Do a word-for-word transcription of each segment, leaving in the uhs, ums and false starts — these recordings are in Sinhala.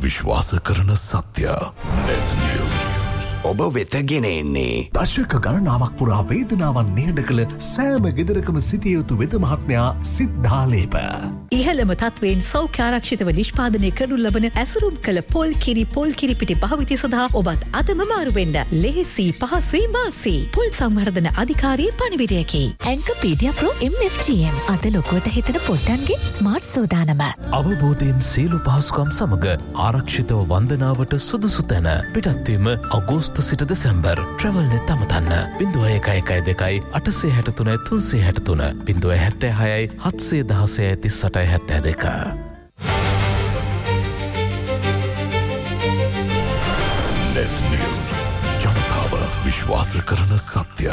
විශ්වාස කරන සත්‍ය. net news. ඔබ වෙත ගෙන එන්නේ දශක ගණනාවක් පුරා වේදනාවන් නිහඬ කළ සෑම ගෙදරකම සිටිය යුතු වෙද මහත්මයා සිද්ධාලේප. ඉහළම තත්වයෙන් සෞඛ්‍ය ආරක්ෂිතව නිෂ්පාදනය කරනු ලබන ඇසුරුම් කළ පොල් කිරි පොල් කිරි පිටි භාවිතය සඳහා ඔබත් අදම මාරු වෙන්න. ලෙහෙසි පහසුයි වාසි. පොල් සංවර්ධන අධිකාරියේ පණිවිඩයකි. ඇන්කපීඩියා ප්‍රෝ එම් එෆ් ජී එම් අද ලොකුවට හිතන පොට්ටන්ගේ ස්මාර්ට් සෝදානම. අවබෝධයෙන් සියලු පහසුකම් සමග ආරක්ෂිතව වන්දනාවට සුදුසු තැන පිටත්වීම අගෝස්තු සිට දෙසැම්බර් ට්‍රැවල් නෙත් අමතන්න බිංදුව එකයි එකයි දෙකයි අටසේ හැට තුනයි තුන්සේ හැට තුන බිංදුව හැත්තෑ හයයි හත්සේ දහසේ තිස් අටයි හැත්තෑ දෙක. net news. ජනතාව විශ්වාස කරන සත්‍ය.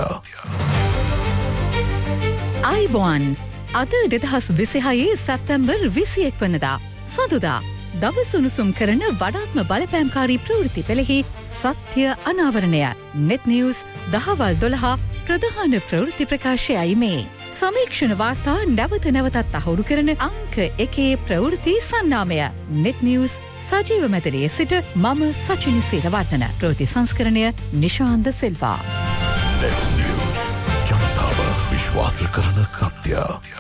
අයිබෝන් අද දෙදහස් විසිහයේ සැප්තැම්බර් විසිඑක් වනදා සඳුදා දවස් උණුසුම් කරන වඩාත්ම බලපෑම්කාරී ප්‍රවෘත්ති පෙළෙහි සත්‍ය අනාවරණය. net news දහවල් දොළහ ප්‍රධාන ප්‍රවෘත්ති ප්‍රකාශයයි මේ. සමීක්ෂණ වාර්තා නැවත නැවතත් අහුරු කරන අංක එකේ ප්‍රවෘත්ති සන්නාමය. net news සජීව මැදිරියේ සිට මම සචිනි සීලවර්ධන. ප්‍රවෘත්ති සංස්කරණය නිශාන්ත සිල්වා. net news. ජනතාව විශ්වාස කරන සත්‍ය.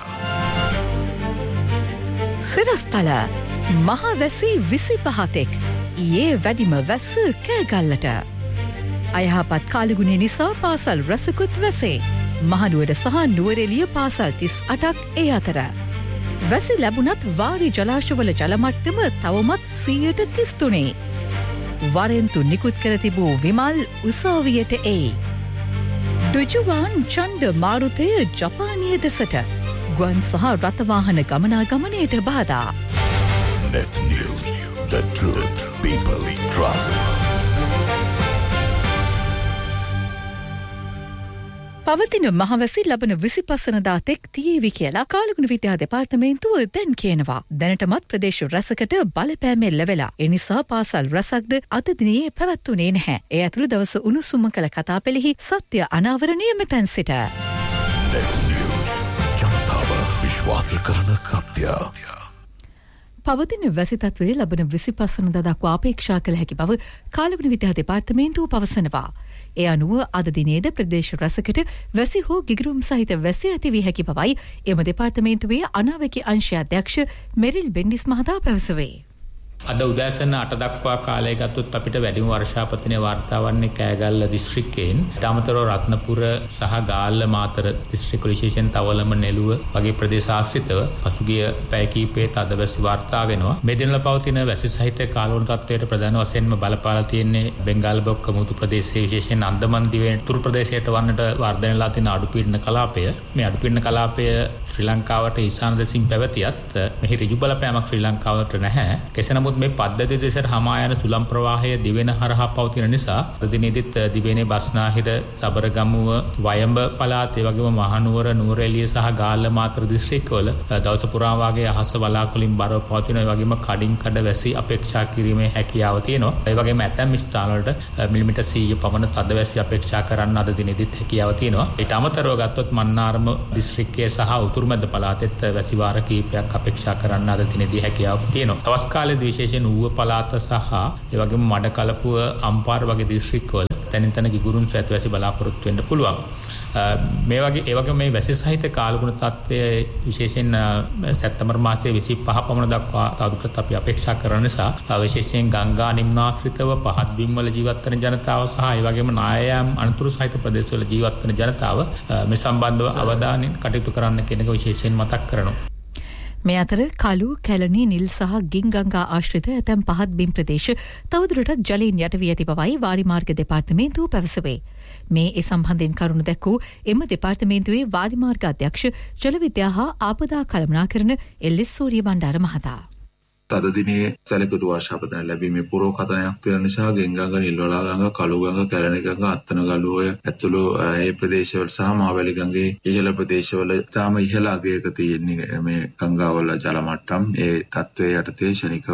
සිරස්තල මහවැසි විසි පහතෙක් ඊයේ වැඩිම වැස්ස කෑගල්ලට. අයහපත් කාලගුණය නිසා පාසල් රැසකුත් වැසේ. මහනුවර සහ නුවරඑළිය පාසල් තිස් අටක් ඒ අතර. වැසි ලැබුණත් වාරි ජලාශවල ජලමට්ටම තවමත් සීයට තිස් තුනේ. වරෙන්තු නිකුත් කර තිබූ විමල් උසාවියට ඒ. ඩුජුවාන් ඡණ්ඩ මාරුතය ජපානය දෙසට. ගුවන් සහ රථවාහන ගමනාගමනයට බාධා. net news. The truth people trust. පවතින මහවැසි ලබන විසිපස් වනදා තෙක් තියේවි කියලා කාලගුණ විද්‍යා දෙපාර්තමේන්තුව දැන් කියනවා. දැනටමත් ප්‍රදේශ රැසකට බලපෑම් එල්ල වෙලා. ඒ නිසා පාසල් රැසක්ද අද දිනේ පැවැත්වුණේ නැහැ. ඒ ඇතුළු දවස උණුසුම කළ කතා පෙළෙහි සත්‍ය අනාවරණය මෙතැන් සිට. net news. ජනතාව විශ්වාස කරන සත්‍ය. පවතින වැසි තත්වයේ ලබන විසිපස් වනදා දක්වා අපේක්ෂා කළ හැකි බව කාලගුණ විද්‍යා දෙපාර්තමේන්තුව පවසනවා. ඒ අනුව අද දිනේද ප්‍රදේශ රැසකට වැසි හෝ ගිගුරුම් සහිත වැසි ඇති වී හැකි බවයි එම දෙපාර්තමේන්තුවේ අනාවැකි අංශ අධ්‍යක්ෂ මෙරිල් බෙන්ඩිස් මහතා පැවසුවේ. අද උදෑසන අට දක්වා කාලය ගත්තොත් අපිට වැඩිම වර්ෂාපතනය වාර්තා වන්නේ කෑගල්ල දිස්ත්‍රික්කයෙන්. ඊට අමතරව රත්නපුර සහ ගාල්ල මාතර දිස්ත්‍රික්ක විශේෂයෙන් තවලම නෙළුව වගේ ප්‍රදේශ ආශ්‍රිතව පසුගිය පැය කිහිපයක අද වැසි වාර්තා වෙනවා. මේ දිනවල පවතින වැසි සහිත කාලවන තත්ත්වයට ප්‍රධාන වශයෙන්ම බලපාලා තියෙන්නේ බෙන්ගාල් බොක්ක මුතු ප්‍රදේශයේ විශේෂයෙන් අන්දමන් දිවයින තුරු ප්‍රදේශයට වන්නට වර්ධනය වෙලා තියෙන අඩුපීඩන කලාපය. මේ අඩුපීඩන කලාපය ශ්‍රී ලංකාවට ඊශාන දෙසින් පැවතියත් මෙහි ඍජු බලපෑමක් ශ්‍රී ලංකාවට නැහැ. කෙසේ නමුත් මේ පද්ධතිය දෙසට හමා යන සුළං ප්‍රවාහය දිවෙන හරහා පවතින නිසා අද දිනේදීත් දිවෙනේ බස්නාහිර සබරගමුව වයඹ පළාත ඒ වගේම මහනුවර නුවරඑළිය සහ ගාල්ල මාතර දිස්ත්‍රික්කවල දවස පුරා වාගේ අහස වලාකුළින් බරව පවතින ඒ වගේම කඩින් කඩ වැසි අපේක්ෂා කිරීමේ හැකියාව තියෙනවා. ඒ වගේම ඇතැම් ස්ථානවලට මිලිමීටර් සීය පමණ තද වැසි අපේක්ෂා කරන්න අද දිනේදීත් හැකියාව තියෙනවා. ඊට අමතරව ගත්තොත් මන්නාරම දිස්ත්‍රික්කයේ සහ උතුරු මැද පළාතෙත් වැසි වාර කිහිපයක් අපේක්ෂා කරන්න අද දිනේදී හැකියාව තියෙනවා. තවස් කාලේදී විශේෂයෙන් ඌව පළාත සහ ඒ වගේම මඩකලපුව අම්පාර වගේ දිස්ත්‍රික්කවල තැනින් තැන ගිගුරුම් සැත වැසි බලාපොරොත්තු වෙන්න පුළුවන්. මේ වගේ ඒ වගේ මේ වැසි සහිත කාලගුණ තත්ත්වය විශේෂයෙන් සැප්තැම්බර් මාසයේ විසිපහ පමණ දක්වා තවදුරටත් අපි අපේක්ෂා කරන නිසා විශේෂයෙන් ගංගා නිම්නාශ්‍රිතව පහත් බිම් වල ජීවත් වන ජනතාව සහ ඒ වගේම නායයන් අනතුරු සහිත ප්‍රදේශවල ජීවත් වන ජනතාව මේ සම්බන්ධව අවධානයෙන් කටයුතු කරන්න කියන එක විශේෂයෙන් මතක් කරනවා. මේ අතර කළු, කැලණි, නිල් සහ ගින්ගංගා ආශ්‍රිත ඇතැම් පහත් බිම් ප්‍රදේශ තවදුරටත් ජලයෙන් යට වී ඇති බවයි වාරිමාර්ග දෙපාර්තමේන්තුව පැවසුවේ. මේ ඒ සම්බන්ධයෙන් කරුණු දැක්වූ එම දෙපාර්තමේන්තුවේ වාරිමාර්ග අධ්‍යක්ෂ ජල විද්‍යා හා ආපදා කළමනාකරණ එල්.එස්. සූරිය බණ්ඩාර මහතා. අද දිනේ සැලකුණු වර්ෂාපතන ලැබීමේ පුරෝකථනයක් තියෙන නිසා ගෙන්ගඟ, නිල්වලා ගඟ, කළුගඟ, කැලණි ගඟ, අත්තනගලුව ඇතුළු ඒ ප්‍රදේශවල සහ මහවැලි ගඟේ ඉහළ ප්‍රදේශවල තාම ඉහළ අගයක තියෙන මේ ගංගාවල ජල මට්ටම් ඒ තත්ත්වයේ යටතේ ශනිකව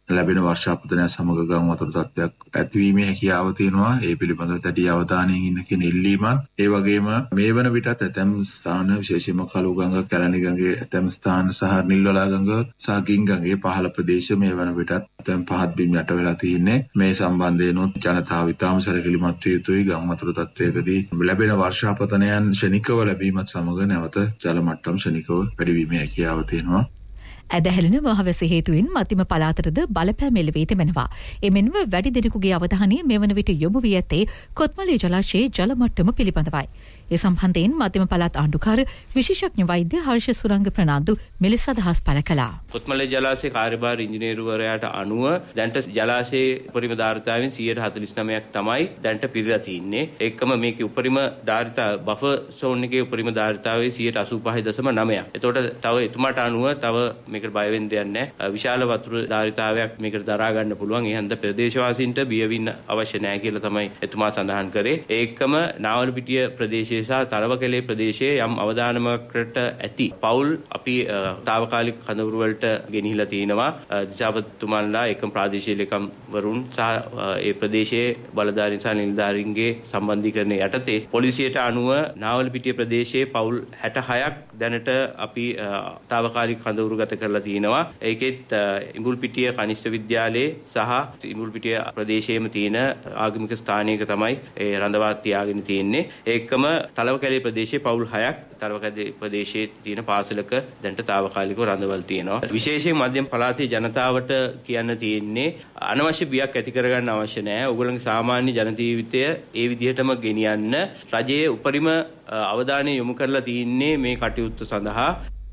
ලැබෙන වර්ෂාපතනය සමග ගම් වතුර තත්ත්වයක් ඇතිවීමේ හැකියාව තියෙනවා. ඒ පිළිබඳව දැඩි අවධානයෙන් ඉන්න කියන ඉල්ලීමත් ඒ වගේම මේ වන විටත් ඇතැම් ස්ථාන විශේෂයෙන්ම කළුගඟ කැලණි ගඟේ ඇතැම් ස්ථාන සහ නිල්වලා ගඟ සහ ගින්ගඟේ පහළ ප්‍රදේශ මේ වන විටත් ඇතැම් පහත් බිම් යට වෙලා තියෙන්නේ. මේ සම්බන්ධයෙන් ජනතාව ඉතාම සැලකිලිමත් විය යුතුයි. ගම් වතුර තත්ත්වයකදී ලැබෙන වර්ෂාපතනයන් ශනිකව ලැබීමත් සමග නැවත ජල මට්ටම් ශනිකව වැඩි වීමේ හැකියාව තියෙනවා. ඇදහැලෙන මහවැස හේතුවෙන් මධ්‍යම පළාතටද බලපෑම් එල්ල වී තිබෙනවා. එමෙන්ම වැඩි දෙනෙකුගේ අවධානය මෙවන විට යොමු වී ඇත්තේ කොත්මලේ ජලාශයේ ජල මට්ටම පිළිබඳවයි. ඒ සම්බන්ධයෙන් මධ්‍යම පළාත් ආණ්ඩුකාර විශේෂඥ වෛද්‍ය හර්ෂ සුරංග ප්‍රනාන්දු මෙලෙස අදහස් පළ කළා. කොත්මලේ ජලාශයේ කාර්යභාර ඉංජිනේරුවරයාට අනුව දැන්ට ජලාශයේ උපරිම ධාරිතාවෙන් සියයට හතළිස් නවයක් තමයි දැන්ට පිරීලා තින්නේ. ඒකම මේකේ උපරිම ධාරිතාව බෆර් සෝන් එකේ උපරිම ධාරිතාවයේ සියයට අසූ පහ දශම නවයක්. එතකොට තව එතුමාට අනුව තව මේකට බය වෙන්න දෙයක් නැහැ. විශාල වතුර ධාරිතාවයක් මේකට දරා ගන්න පුළුවන්. ඒ හන්ද ප්‍රදේශවාසීන්ට බිය වෙන්න අවශ්‍ය නැහැ කියලා තමයි එතුමා සඳහන් කරේ. ඒකම නාවලපිටිය ප්‍රදේශයේ සහ තරවකැලේ ප්‍රදේශයේ යම් අවදානමකට ඇති පවුල් අපි තාවකාලික කඳවුරු වලට ගෙනහිලා තිනවා. දිසාපතිතුමන්ලා එකම ප්‍රාදේශීය ලේකම් වරුන් සහ ඒ ප්‍රදේශයේ බලධාරීන් සහ නිලධාරීන්ගේ සම්බන්ධීකරණය යටතේ පොලිසියට අනුව නාවලපිටිය ප්‍රදේශයේ පවුල් හැට හයක් දැනට අපි තාවකාලික කඳවුරු ගත කරලා තිනවා. ඒකෙත් ඉඹුල්පිටිය කනිෂ්ඨ විද්‍යාලයේ සහ ඉඹුල්පිටිය ප්‍රදේශයේම තියෙන ආගමික ස්ථානයක තමයි ඒ රඳවා තියාගෙන තියෙන්නේ. ඒකම තලවකැලේ ප්‍රදේශයේ පවුල් හයක් තලවකැලේ ප්‍රදේශයේ තියෙන පාසලක දැන්ට తాවකාලිකව රඳවල් තියෙනවා. විශේෂයෙන් මධ්‍යම පළාතේ ජනතාවට කියන්න තියෙන්නේ අනවශ්‍ය බියක් ඇති කරගන්න අවශ්‍ය නැහැ. ඕගොල්ලන්ගේ සාමාන්‍ය ජන ජීවිතය ඒ විදිහටම ගෙනියන්න රජයේ උපරිම අවධානය යොමු කරලා තියෙන්නේ මේ කටයුත්ත සඳහා.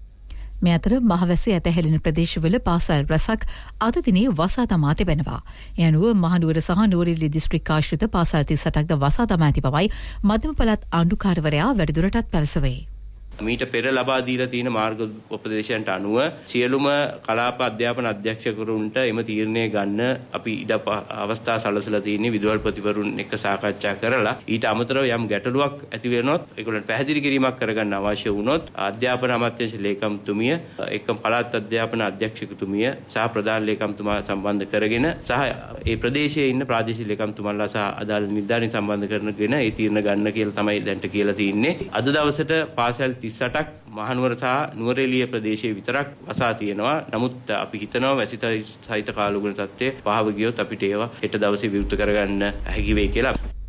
මේ අතර මහවැසි ඇතහැලෙන ප්‍රදේශවල පාසල් රැසක් අද දිනේ වසා දමා තිබෙනවා. ඒ අනුව මහනුවර සහ නුවරඑළිය දිස්ත්‍රික් ආශ්‍රිත පාසල් තිස් අටක්ද වසා දමා ඇති බවයි මධ්‍යම පළාත් ආණ්ඩුකාරවරයා වැඩිදුරටත් පැවසුවේ. මීට පෙර ලබා දීලා තියෙන මාර්ග උපදේශයන්ට අනුව සියලුම කලාප අධ්‍යාපන අධ්‍යක්ෂකවරුන්ට එම තීරණය ගන්න අපි ඉඩ අවස්ථා සලසලා තියෙන්නේ විදුහල්පතිවරුන් එක්ක සාකච්ඡා කරලා ඊට අමතරව යම් ගැටලුවක් ඇති වෙනොත් ඒගොල්ලන්ට පැහැදිලි කිරීමක් කරගන්න අවශ්‍ය වුණොත් අධ්‍යාපන අමාත්‍යාංශ ලේකම්තුමිය එක්කම පළාත් අධ්‍යාපන අධ්‍යක්ෂකතුමිය සහ ප්‍රධාන ලේකම්තුමා සම්බන්ධ කරගෙන සහ ඒ ප්‍රදේශයේ ඉන්න ප්‍රාදේශීය ලේකම්තුමන්ලා සහ අදාළ නිලධාරීන් සම්බන්ධ කරගෙන ඒ තීරණ ගන්න කියලා තමයි දැන්ට කියලා තියෙන්නේ. අද දවසට පාසල් තිස් අටක් මහනුවර සහ නුවරඑළිය ප්‍රදේශයේ විතරක් වසා තියෙනවා. නමුත් අපි හිතනවා වැසි සහිත කාලුගුණ තත්ත්වය පහව ගියොත් අපිට ඒවා හෙට දවසේ විවෘත කරගන්න හැකි වෙයි කියලා.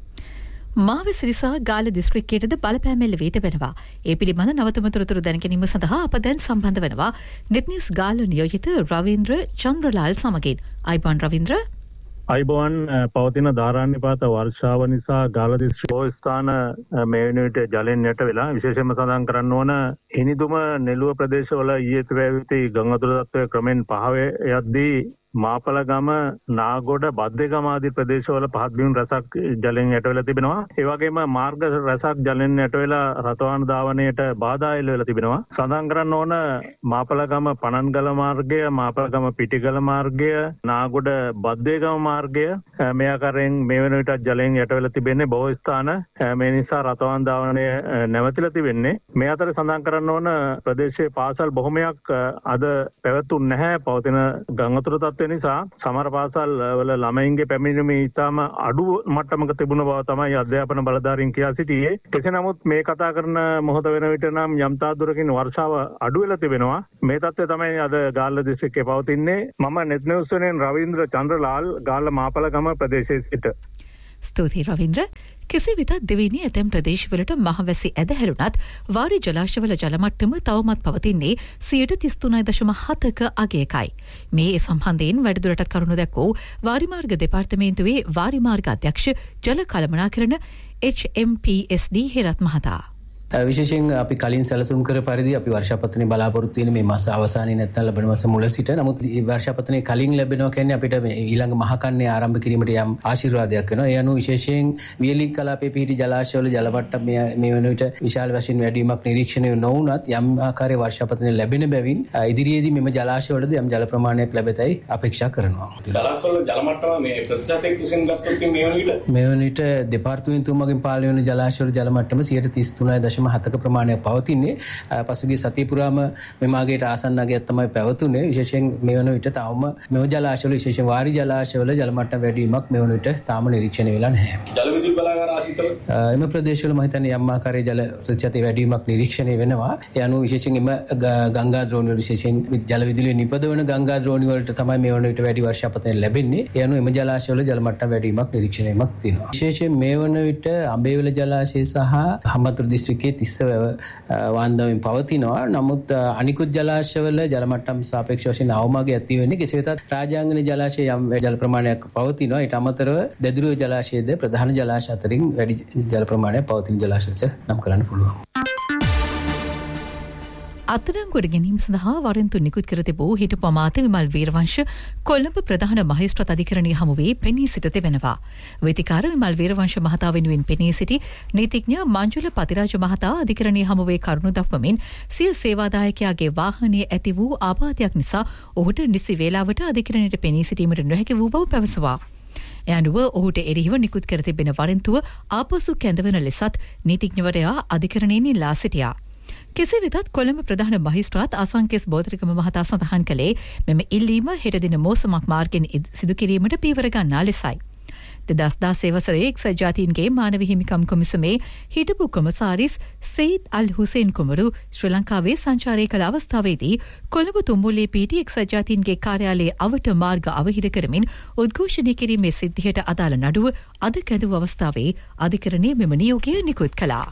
මාවැසි නිසා ගාල්ල දිස්ත්‍රික්කයටද බලපෑම් එල්ල වී තිබෙනවා. ඒ පිළිබඳ නවතම තොරතුරු දැන ගැනීම සඳහා අප දැන් සම්බන්ධ වෙනවා නෙත් නිවුස් ගාල්ල නියෝජිත රවීන්ද්‍ර චන්ද්‍රලාල් සමගින්. අයිබෝන් රවීන්ද්‍ර. අයිබෝන් පවතින ධාරානිපාත වර්ෂාව නිසා ගාල්ල දිස්ත්‍රික්කයේ ස්ථාන මේ වෙනුවට ජලයෙන් යට වෙලා විශේෂයෙන්ම සඳහන් කරන්න ඕන හිනිදුම නෙළුව ප්‍රදේශවල ඊයේ පැවති ගංගා වතුර තත්ත්වය ක්‍රමෙන් පහව යද්දී මාපලගම නාගොඩ බද්දේගම ආදී ප්‍රදේශවල පහත් බිම් රසක් ජලයෙන් යට වෙලා තිබෙනවා. ඒ වගේම මාර්ග රසක් ජලයෙන් යට වෙලා රථවාහන ධාවනයට බාධා එල්ල වෙලා තිබෙනවා. සඳහන් කරන්න ඕන මාපලගම පණන්ගල මාර්ගය, මාපලගම පිටිගල මාර්ගය, නාගොඩ බද්දේගම මාර්ගය මේ ආකාරයෙන් මේ වෙන විට ජලයෙන් යට වෙලා තිබෙන්නේ බොහෝ ස්ථාන. මේ නිසා රථවාහන ධාවනය නැවතිලා තිබෙන්නේ. මේ අතර සඳහන් කරන්න ඕන ප්‍රදේශයේ පාසල් බොහොමයක් අද පැවතුන්නේ නැහැ. පවතින ගංගා වතුර තත්ත්වය නිසා සමහර පාසල් වල ළමයින්ගේ පැමිණීම ඉතාම අඩු මට්ටමක තිබුණ බව තමයි අධ්‍යාපන බලධාරීන් කියා සිටියේ. කෙසේ නමුත් මේ කතා කරන මොහොත වෙන විට නම් යම් තාක් දුරකින් වර්ෂාව අඩු වෙලා තිබෙනවා. මේ තත්ත්වය තමයි අද ගාල්ල දිස්ත්‍රික්කයේ පවතින්නේ. මම නෙත් නිවුස් වලින් රවීන්ද්‍ර චන්ද්‍රලාල් ගාල්ල මාපලගම ප්‍රදේශයේ සිට. ස්තුතියි රවීන්ද්‍ර. කෙසේ වෙතත් දෙවෙනි ඇතැම් ප්‍රදේශවලට මහවැසි ඇදහැරුණත් වාරි ජලාශවල ජලමට්ටම තවමත් පවතින්නේ සියයට තිස් තුනයි දශම හතක අගයකයි. මේ සම්බන්ධයෙන් වැඩිදුරටත් කරුණු දැක්වූ වාරිමාර්ග දෙපාර්තමේන්තුවේ වාරිමාර්ග අධ්‍යක්ෂ ජල කළමනාකරණ එච් එම් පී එස් ඩී හේරත් මහතා. විශේෂයෙන් අපි කලින් සැලසුම් කර පරිදි අපි වර්ෂාපතනයේ බලාපොරොත්තු වෙන මේ මාස අවසානයේ නැත්නම් ලැබෙන මාස මුල සිට නමුත් මේ වර්ෂාපතනයේ කලින් ලැබෙනවා කියන්නේ අපිට මේ ඊළඟ මහ කන්නේ ආරම්භ කිරීමට යම් ආශිර්වාදයක් වෙනවා. ඒ අනුව විශේෂයෙන් වියලි කලාපයේ පිහිටි ජලාශවල ජල මට්ටම මේ මේ වෙන විට විශාල වශයෙන් වැඩිවීමක් නිරීක්ෂණය නොවුනත් යම් ආකාරයේ වර්ෂාපතනය ලැබෙන බැවින් ඉදිරියේදී මෙම ජලාශවලදී යම් ජල ප්‍රමාණයක් ලැබෙතයි අපේක්ෂා කරනවා. ජලාශවල ජල මට්ටම මේ ප්‍රතිශතයක් විසින් ගත්තොත් මේ වෙන විට මේ වෙන විට දෙපාර්තමේන්තුව මගින් පාලනය වන ජලාශවල ජල මට්ටම සියයට තිස් තුනයි දශම දශම හතක ප්‍රමාණයක් පවතින්නේ. පසුගිය සතිය පුරාම මේ මාගේට ආසන්න අගයක් තමයි පැවතුනේ. විශේෂයෙන් මේ වන විට තාම මෙව ජලාශවල විශේෂයෙන් වාරි ජලාශවල ජල මට්ටම වැඩි වීමක් මේ වන විට තාම නිරීක්ෂණය වෙලා නැහැ. ජල විදුලි බලාගාර ආශ්‍රිතව එම ප්‍රදේශවල මම හිතන්නේ යම් ආකාරයේ ජල ප්‍රතිශතය වැඩි වීමක් නිරීක්ෂණය වෙනවා. ඒ අනුව විශේෂයෙන් එම ගංගා ද්‍රෝණි වල විශේෂයෙන් ජල විදුලිය නිපදවන ගංගා ද්‍රෝණි වලට තමයි මේ වන විට වැඩි වර්ෂාපතන ලැබෙන්නේ. ඒ අනුව එම ජලාශවල ජල මට්ටම වැඩි වීමක් නිරීක්ෂණය වීමක් තියෙනවා. විශේෂයෙන් මේ වන විට අඹේවල ජලාශය සහ හම්බන්තොට දිස්ත්‍රික්කයේ තිස්ස වාන්දාවෙන් පවතිනවා. නමුත් අනිකුත් ජලාශවල ජල මට්ටම් සාපේක්ෂ වශයෙන් අවමාගයක් ඇති වෙන්නේ. කෙසේ වෙතත් රාජාංගන ජලාශයේ යම් ජල ප්‍රමාණයක් පවතිනවා. ඊට අමතරව දෙදුරුව ජලාශයේද ප්‍රධාන ජලාශ අතරින් වැඩි ජල ප්‍රමාණයක් පවතින ජලාශ ලෙස නම් කරන්න පුළුවන්. අත්අඩංගුවට ගැනීම සඳහා වරෙන්තු නිකුත් කර තිබූ හිටපු අමාත්‍ය විමල් වීරවංශ කොළඹ ප්‍රධාන මහේස්ත්‍රාත් අධිකරණයේ හමුවේ පෙනී සිට තිබෙනවා. වේදිකාර විමල් වීරවංශ මහතා වෙනුවෙන් පෙනී සිටි නීතිඥ මංජුල පතිරාජ මහතා අධිකරණයේ හමුවේ කරුණු දක්වමින් සිය සේවාදායකයාගේ වාහනයේ ඇති වූ ආබාධයක් නිසා ඔහුට නිසි වේලාවට අධිකරණයට පෙනී සිටීමට නොහැකි වූ බව පැවසුවා. ඒ අනුව ඔහුට එරෙහිව නිකුත් කර තිබෙන වරෙන්තුව ආපසු කැඳවන ලෙසත් නීතිඥවරයා අධිකරණයෙන් ඉල්ලා සිටියා. කෙසේ වෙතත් කොළඹ ප්‍රධාන මහේස්ත්‍රාත් අසංකේස් බෝධිකම මහතා සඳහන් කළේ මෙම ඉල්ලීම හෙට දින මෝසමක් මාර්ගෙන් සිදු කිරීමට පීවර ගන්නා ලෙසයි. දෙදහස් දාසය වසරේ එක්සත් ජාතීන්ගේ මානව හිමිකම් කොමිසමේ හිටපු කොමසාරිස් සෙයිද් අල් හුසේන් කුමරු ශ්‍රී ලංකාවේ සංචාරය කළ අවස්ථාවේදී කොළඹ තුම්මුල්ලේ පිහිටි එක්සත් ජාතීන්ගේ කාර්යාලයේ අවට මාර්ග අවහිර කරමින් උද්ඝෝෂණය කිරීමේ සිද්ධියට අදාළ නඩුව අද කැඳවූ අවස්ථාවේ අධිකරණය මෙම නියෝගය නිකුත් කළා.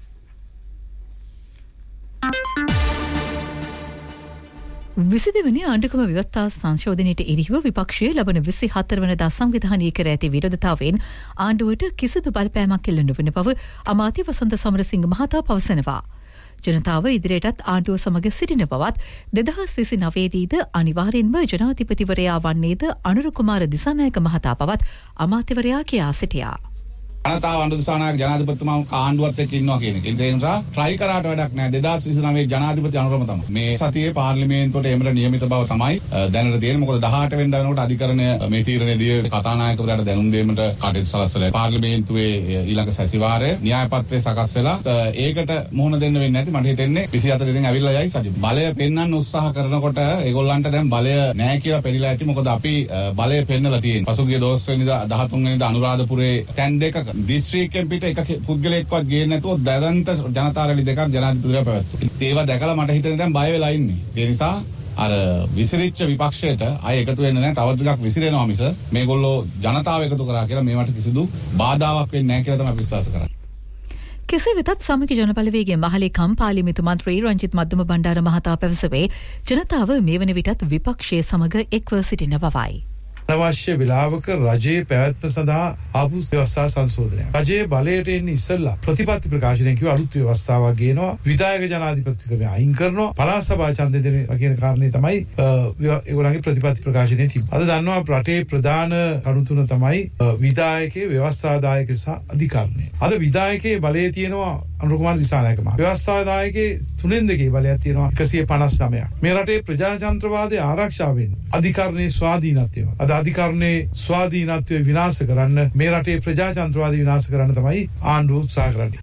විසිදෙවැනි ආණ්ඩුක්‍රම ව්‍යවස්ථා සංශෝධනයට එරෙහිව විපක්ෂය ලබන විසි හතර වනදා සංවිධානය කර ඇති විරෝධතාවයෙන් ආණ්ඩුවට කිසිදු බලපෑමක් එල්ල නොවන බව අමාත්‍ය වසන්ත සමරසිංහ මහතා පවසනවා. ජනතාව ඉදිරියටත් ආණ්ඩුව සමග සිටින බවත් දෙදහස් විසිනවයේදීද අනිවාර්යෙන්ම ජනාධිපතිවරයා වන්නේද අනුර කුමාර දිසානායක මහතා බවත් අමාත්‍යවරයා කියා සිටියා. ජනතාව අනුර දිසානායක ජනාධිපතිතුමා ආණ්ඩුවත් එක්ක ඉන්නවා කියන එක. ඒ නිසා try කරාට වැඩක් නැහැ. දෙදහස් විසිනවයේ ජනාධිපති අනුරම තමයි. මේ සතියේ පාර්ලිමේන්තුවට එමර නියමිත බව තමයි දැනට තියෙන්නේ. මොකද දහඅට වෙනිදා වෙනකොට අධිකරණය මේ තීරණය දී කතානායකවරයාට දැනුම් දීමට කටයුතු සලස්සලා පාර්ලිමේන්තුවේ ඊළඟ සැසිවාරය න්‍යාය පත්‍රය සකස් වෙලා ඒකට මුහුණ දෙන්න වෙන්නේ නැති මට හිතෙන්නේ විසි හත දෙනෙන් ඇවිල්ලා යයි සජි. බලය පෙන්වන්න උත්සාහ කරනකොට ඒගොල්ලන්ට දැන් බලය නැහැ කියලා පෙනිලා ඇති. මොකද අපි බලය පෙන්නලා තියෙන්නේ. පසුගිය දවස් වෙනිදා දහතුන් වෙනිදා අනුරාධපුරයේ තැන් දෙකක දිස්ත්‍රික්කෙන් පිට එක පුද්ගලයෙක්වත් ගේන්නේ නැතුව දරන්ත ජනතා රැලි දෙකක් ජනාධිපතිතුමා පැවැත්තුවා. ඒවා දැකලා මට හිතෙන්නේ දැන් බය වෙලා ඉන්නේ. ඒ නිසා අර විසිරිච්ච විපක්ෂයට අය එකතු වෙන්නේ නැහැ. තව ටිකක් විසිරෙනවා මිස මේගොල්ලෝ ජනතාව එකතු කරා කියලා මේවට කිසිදු බාධාවක් වෙන්නේ නැහැ කියලා තමයි විශ්වාස කරන්නේ. කෙසේ වෙතත් සමගි ජනබලවේගයේ මහලේකම් පාර්ලිමේන්තු මන්ත්‍රී රංජිත් මද්දුම බණ්ඩාර මහතා පැවසුවේ ජනතාව මේ වන විටත් විපක්ෂයේ සමග එක්ව සිටින බවයි. අවශ්‍ය වෙලාවක රජයේ පැවැත්ම සඳහා ආපු ව්‍යවස්ථා සංශෝධනය. රජයේ බලයට එන්නේ ඉස්සෙල්ලා ප්‍රතිපත්ති ප්‍රකාශනයෙන් කිව්ව අලුත් ව්‍යවස්ථාවක් ගේනවා. විධායක ජනාධිපතිකම අයින් කරනවා. පළාත් සභා ඡන්දය දෙන කියන කාරණේ තමයි ඒගොල්ලන්ගේ ප්‍රතිපත්ති ප්‍රකාශනයේ තිබ්බේ. අද දන්නවා රටේ ප්‍රධාන කණු තුන තමයි විධායකයේ, ව්‍යවස්ථාදායක සහ අධිකරණය. අද විධායකයේ බලය තියෙනවා අනුර කුමාර දිසානායක මහතා. ව්‍යවස්ථාදායකයේ තුනෙන් දෙකේ බලයක් තියෙනවා එකසිය පනස් නවයක්. මේ රටේ ප්‍රජාතන්ත්‍රවාදයේ ආරක්ෂා වෙන්න අධිකරණයේ ස්වාධීනත්වය. අද අධිකරණයේ ස්වාධීනත්වය විනාශ කරන්න මේ රටේ ප්‍රජාතන්ත්‍රවාදය විනාශ කරන්න තමයි ආණ්ඩුව උත්සාහ කරන්නේ.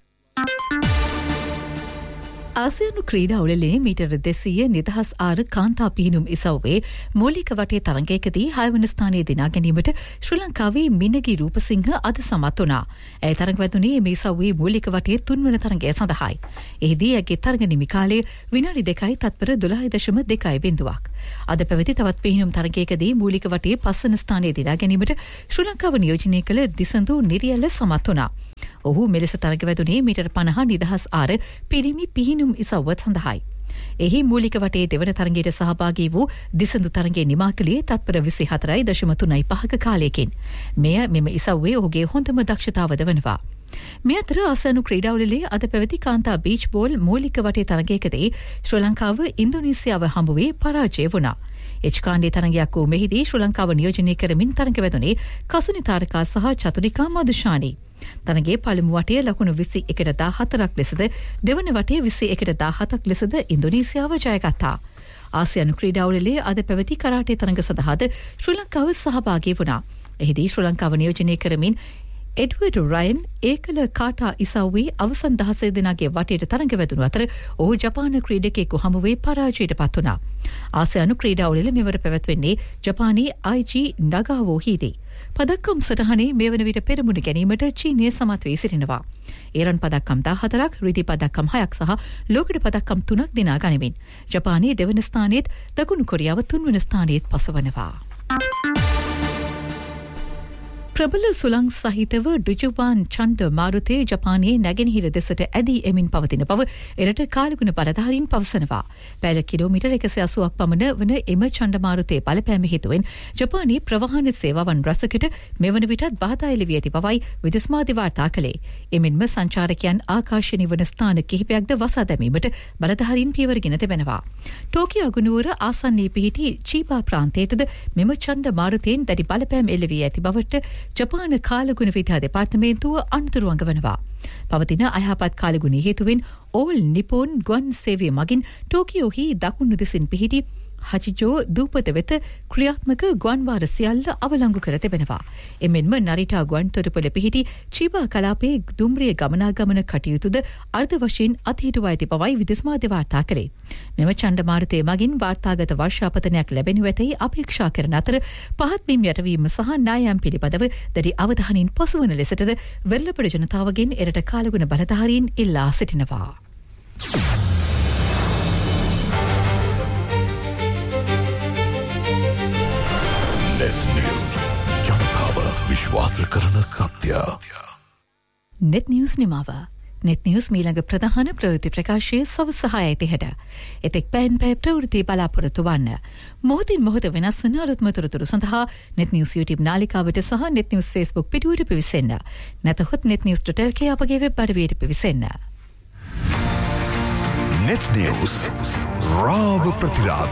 ආසියානු ක්‍රීඩා උළෙලේ මීටර දෙසීය නිදහස් ආර කාන්තා පිහිනුම් ඉසව්වේ මූලික වටේ තරගයකදී හයවන ස්ථානයේ දිනා ගැනීමට ශ්‍රී ලංකාවේ මිනගි රූපසිංහ අද සමත් වුණා. ඇය තරඟ වැදුනේ මේ ඉසව්වේ මූලික වටේ තුන්වන තරගය සඳහායි. එහිදී ඇගේ තරඟ නිමි කාලය විනාඩි දෙකයි තත්පර දොළහයි දශම දෙකයි බිංදුවක්. අද පැවති තවත් පිහිනුම් තරගයකදී මූලික වටේ පස්වන ස්ථානයේ දිනා ගැනීමට ශ්‍රී ලංකාව නියෝජනය කළ දිසඳු නිරියල්ල සමත් වුණා. ඔහු මෙලෙස තරග වැදුනේ මීටර පනහ නිදහස් ආර පිරිමි පිහිනුම් ඉසව්ව සඳහායි. එහි මූලික වටේ දෙවන තරගයට සහභාගී වූ දිසඳු තරගයේ නිමා කළේ තත්පර විසි හතරයි දශම තුනයි පහක කාලයකින්. මෙය මෙම ඉසව්වේ ඔහුගේ හොඳම දක්ෂතාවද වනවා. මේ අතර ආසියානු ක්‍රීඩා උළෙලේ අද පැවති කාන්තා බීච් බෝල් මූලික වටේ තරගයකදී ශ්‍රී ලංකාව ඉන්දුනීසියාව හමුවේ පරාජය වුණා. එච් කාණ්ඩේ තරගයක් වූ මෙහිදී ශ්‍රී ලංකාව නියෝජනය කරමින් තරග වැදුනේ කසුනි තාරකා සහ චතුරිකා මදුෂානි. තරගයේ පළමු වටේ ලකුණු විසි එකට දාහතරක් ලෙසද දෙවන වටේ විසි එකට දාහතක් ලෙසද ඉන්දුනීසියාව ජයගත්තා. ආසියානු ක්‍රීඩා උළෙලේ අද පැවති කරාටේ තරග සඳහාද ශ්‍රී ලංකාව සහභාගී වුණා. එහිදී ශ්‍රී ලංකාව නියෝජනය කරමින් එඩ්වර්ඩ් රයන් ඒකල කාටා ඉසව්වේ අවසන් දහසේ දෙනාගේ වටේට තරඟ වැදුණු අතර ඔහු ජපාන ක්‍රීඩකයෙකු හමුවේ පරාජයට පත් වුණා. ආසියානු ක්‍රීඩාවලින් මෙවර පැවැත්වෙන්නේ ජපානයේ ආයිජී නගාවෝහිදී. පදක්කම් සටහනේ මේ වන විට පෙරමුණ ගැනීමට චීනය සමත් වී සිටිනවා. ඒරන් පදක්කම් දහහතරක්, රිදි පදක්කම් හයක් සහ ලෝකඩ පදක්කම් තුනක් දිනා ගනිමින් ජපානයේ දෙවන ස්ථානයේත් දකුණු කොරියාව තුන්වන ස්ථානයේත් පසවනවා. ප්‍රබල සුළං සහිතව ඩුජුවාන් චණ්ඩ මාරුතේ ජපානයේ නැගෙනහිර දෙසට ඇදී එමින් පවතින බව එරට කාලගුණ බලධාරීන් පවසනවා. පැය කිලෝමීටර් එකසිය අසූවක් පමණ වන එම චණ්ඩ මාරුතේ බලපෑම හේතුවෙන් ජපානයේ ප්‍රවාහන සේවාවන් රැසකට මෙවන විටත් බාධා එළි වී ඇති බවයි විදේශ මාධ්‍ය වාර්තා කළේ. එමෙන්ම සංචාරකයන් ආකාශය නිවන ස්ථාන කිහිපයක්ද වසා දැමීමට බලධාරීන් පියවරගෙන තිබෙනවා. ටෝකියෝ අගනුවර ආසන්නයේ පිහිටි චීබා ප්‍රාන්තයටද මෙම චණ්ඩ මාරුතයෙන් දැඩි බලපෑම් එල්ල වී ඇති බවට ජපාන කාලගුණ විද්‍යා දෙපාර්තමේන්තුව අනුතුරු අඟවනවා. පවතින අයහපත් කාලගුණ හේතුවෙන් ඕල් නිපොන් ගුවන් සේවය මගින් ටෝකියෝහි දකුණු දෙසින් පිහිටි හචිජෝ දූපත වෙත ක්‍රියාත්මක ගුවන්වාර සියල්ල අවලංගු කර තිබෙනවා. එමෙන්ම නරිටා ගුවන් තොටුපළ පිහිටි චීබා කලාපයේ දුම්රිය ගමනාගමන කටයුතුද අර්ධ වශයෙන් අත්හිටුවා ඇති බවයි විදේශ මාධ්‍ය වාර්තා කළේ. මෙම චණ්ඩමාරුතය මගින් වාර්තාගත වර්ෂාපතනයක් ලැබෙනු ඇතැයි අපේක්ෂා කරන අතර පහත් බිම් යටවීම සහ නායම් පිළිබඳව දැඩි අවධානයෙන් පසුවන ලෙසටද වෙරළපොළ ජනතාවගෙන් එරට කාලගුණ බලධාරීන් ඉල්ලා සිටිනවා. Net News ජනතාව විශ්වාස කරන සත්‍ය. Net News නිමාව. Net News මීළඟ ප්‍රධාන ප්‍රවෘත්ති ප්‍රකාශයේ සවස හයයි තිහට. එතෙක් පැන් පැය ප්‍රවෘත්ති බලාපොරොත්තු වන්න. මොහොතින් මොහොත වෙනස් වන අලුත්ම තොරතුරු සඳහා Net News YouTube නාලිකාවට සහ Net News Facebook පිටුවට පිවිසෙන්න. නැතහොත් net news dot l k අපගේ වෙබ් අඩවියට පිවිසෙන්න. Net News රාව ප්‍රතිරාව.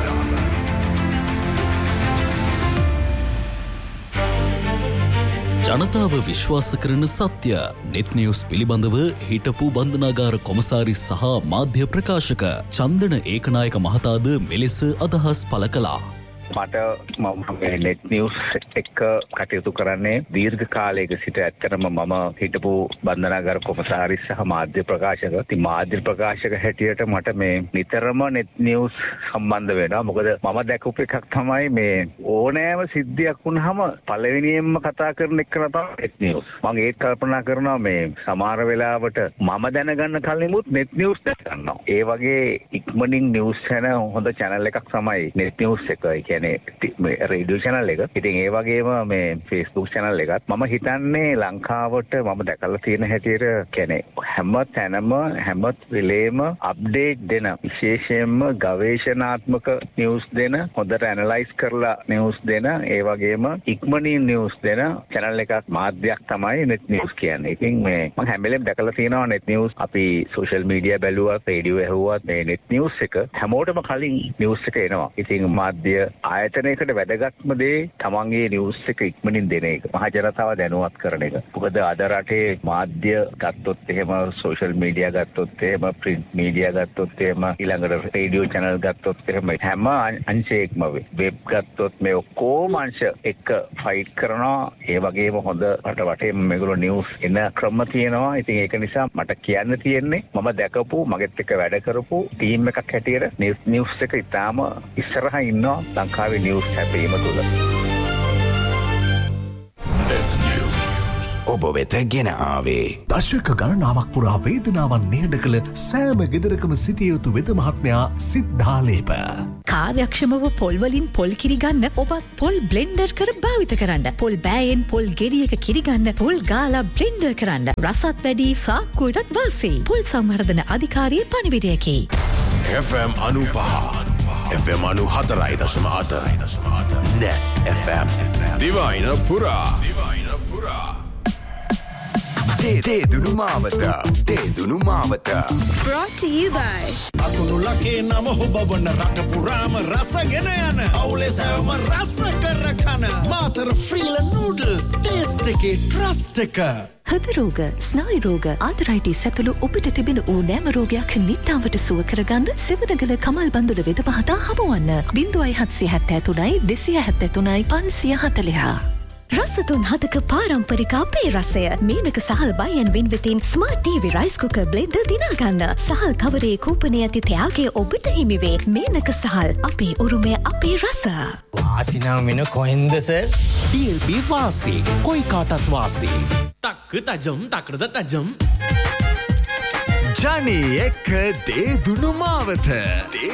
ජනතාව විශ්වාස කරන සත්‍ය නෙට් නිවුස් පිළිබඳව හිටපු බන්ධනාගාර කොමසාරිස් සහ මාධ්‍ය ප්‍රකාශක චන්දන ඒකනායක මහතාද මෙලෙස අදහස් පළ කළා. මට මම නෙට් නිවුස් එක්ක කටයුතු කරන්නේ දීර්ඝ කාලයක සිට. ඇත්තටම මම හිටපු බන්ධනාගාර කොමසාරිස් සහ මාධ්‍ය ප්‍රකාශක. ඉතින් මාධ්‍ය ප්‍රකාශක හැටියට මට මේ නිතරම නෙට් නිවුස් සම්බන්ධ වෙනවා. මොකද මම දැකපු එකක් තමයි මේ ඕනෑම සිද්ධියක් වුණාම පළවෙනියෙන්ම කතා කරන එක තමයි නෙට් නිවුස්. මම ඒක කල්පනා කරනවා මේ සමහර වෙලාවට මම දැනගන්න කලින්මුත් නෙට් නිවුස් දැක ගන්නවා. ඒ වගේ ඉක්මනින් නිවුස් යන හොඳ channel එකක් තමයි නෙට් නිවුස් එක. මේ රේඩියෝ channel එක. ඉතින් ඒ වගේම මේ Facebook channel එකත් මම හිතන්නේ ලංකාවට මම දැකලා තියෙන හැටියට කියන්නේ හැම තැනම හැම වෙලේම අප්ඩේට් දෙන විශේෂයෙන්ම ගවේෂණාත්මක නිවුස් දෙන හොඳට ඇනලයිස් කරලා නිවුස් දෙන ඒ වගේම ඉක්මනින් නිවුස් දෙන channel එකක් මාධ්‍යයක් තමයි net news කියන්නේ. ඉතින් මේ මම හැම වෙලේම දැකලා තියෙනවා net news අපි social media බැලුවත් රේඩියෝ ඇහුවත් මේ net news එක හැමෝටම කලින් news එක එනවා. ඉතින් මාධ්‍ය ආයතනයකට වැදගත්ම දේ තමන්ගේ නිවුස් එක ඉක්මනින් දෙන එක. මහ ජනතාව දැනුවත් කරන එක. මොකද අද රටේ මාධ්‍ය ගත්තොත් එහෙම සෝෂල් මීඩියා ගත්තොත් එහෙම ප්‍රින්ට් මීඩියා ගත්තොත් එහෙම ඊළඟට රේඩියෝ channel ගත්තොත් එහෙම හැම අංශයකම වෙබ් ගත්තොත් මේ ඔක්කොම අංශ එක ෆයිට් කරනවා. ඒ වගේම හොඳ රට වටේම මේගොල්ලෝ නිවුස් එන ක්‍රම තියෙනවා. ඉතින් ඒක නිසා මට කියන්න තියෙන්නේ මම දැකපු මගෙත් එක්ක වැඩ කරපු ටීම් එකක් හැටියට නිවුස් එක ඉතාම ඉස්සරහා ඉන්නවා ලංකාවේ නිවුස් හැපීම තුළ. ඔබ වෙත ගෙන ආවේ දශක ගණනාවක් පුරා වේදනාවන් නිහඬ කළ සෑම ගෙදරකම සිටිය යුතු වෙද මහත්මයා සිද්ධාලේප. කාර්යක්ෂමව පොල් වලින් පොල් කිරි ගන්න ඔබත් පොල් බ්ලෙන්ඩර් කර භාවිත කරන්න. පොල් බෑයෙන් පොල් ගෙඩියක කිරි ගන්න පොල් ගාලා බ්ලෙන්ඩර් කරන්න. රසත් වැඩි සාක්කුවටත් වාසි. පොල් සංවර්ධන අධිකාරියේ පණිවිඩයකි. F M අනූපහ F M අනූ හතරයි දශම අට Net F M දිවයින පුරා දිවයින පුරා දේදුණු මාවත දේදුණු මාවත Brought to you by අකුණු ලකේ නම හොබවන රට පුරාම රසගෙන යන අවුලේ සෑම රස කර කන මාතර ෆ්‍රීල නූඩල්ස් ටේස්ට් එකේ ට්‍රස්ට් එක. හෘද රෝග, ස්නායු රෝග, ආතරයිටිස් ඇතුළු ඔබට තිබෙන ඕනෑම රෝගයක් නිට්ටාවට සුව කරගන්න සෙවණගල කමල් බඳුර වෙද මහතා හමුවන්න. ज़ीरो सात सात तीन, दो सौ तिहत्तर, दो सौ तिहत्तर, पाँच सौ चालीस. රසතුන් හදක පාරම්පරික අපේ රසය Menaka සහල් බයන් වින්විතින් smart TV rice cooker blender දිනාගන්න. සහල් කවරේ කූපනයේ ඇති ත්‍යාගය ඔබට හිමිවේ. මේනක සහල් අපේ උරුමය අපේ රස. වාසිනාව මෙන කොහෙන්ද සර්? डी एल पी वासी कोई काटत वासी තක්ක තජම් තකරද තජම් ජනී එක්ක දේදුණු මාවත